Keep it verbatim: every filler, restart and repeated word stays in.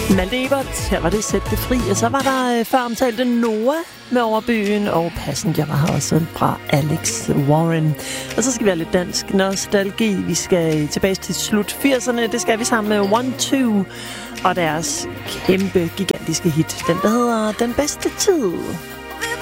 Malte Ebert, her var det Sæt det fri, og så var der øh, før omtalte Noah med Overbyen, og Passenger var her også fra Alex Warren. Og så skal vi have lidt dansk nostalgi. Vi skal tilbage til slut firserne, det skal vi sammen med One Two og deres kæmpe, gigantiske hit, den der hedder Den Bedste Tid.